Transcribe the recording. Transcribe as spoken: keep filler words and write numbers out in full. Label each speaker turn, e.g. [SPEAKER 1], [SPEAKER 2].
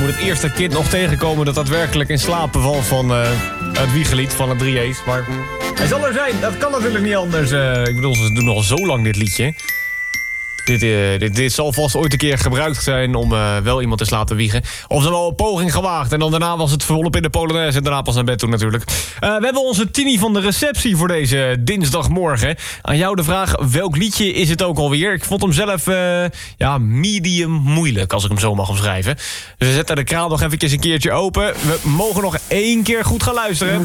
[SPEAKER 1] moet het eerste kind nog tegenkomen dat daadwerkelijk in slaap bevalt van uh, het wiegelied van het drie A's. Maar hij zal er zijn, dat kan natuurlijk niet anders. Uh, ik bedoel, ze doen al zo lang dit liedje. Dit, uh, dit, dit zal vast ooit een keer gebruikt zijn om uh, wel iemand in slaap te wiegen. Of ze wel een poging gewaagd. En dan daarna was het volop in de Polonaise en daarna pas naar bed toe natuurlijk. Uh, we hebben onze Tini van de receptie voor deze dinsdagmorgen. Aan jou de vraag, welk liedje is het ook alweer? Ik vond hem zelf uh, ja, medium moeilijk, als ik hem zo mag omschrijven. Dus we zetten de kraan nog eventjes een keertje open. We mogen nog één keer goed gaan luisteren.